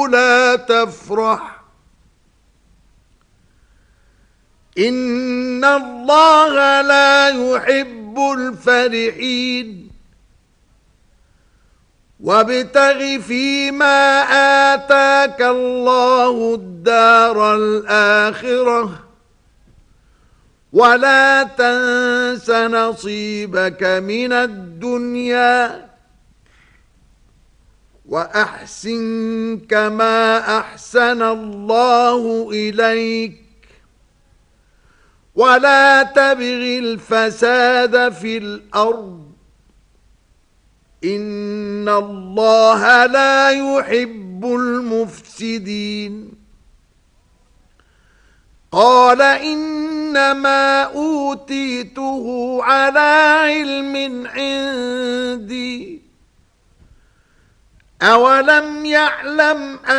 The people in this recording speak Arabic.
لا تفرح إن الله لا يحب الفرحين وابتغ فيما آتاك الله الدار الآخرة ولا تنس نصيبك من الدنيا وأحسن كما أحسن الله إليك ولا تبغ الفساد في الأرض إن الله لا يحب المفسدين قال إنما أوتيته على علم عندي أولم يعلم